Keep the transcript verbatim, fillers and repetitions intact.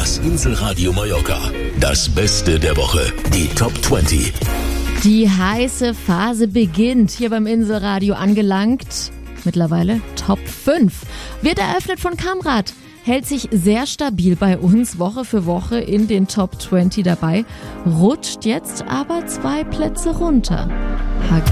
Das Inselradio Mallorca. Das Beste der Woche. Die Top zwanzig. Die heiße Phase beginnt. Hier beim Inselradio angelangt. Mittlerweile Top fünf. Wird eröffnet von Kamrad. Hält sich sehr stabil bei uns Woche für Woche in den Top zwanzig dabei. Rutscht jetzt aber zwei Plätze runter.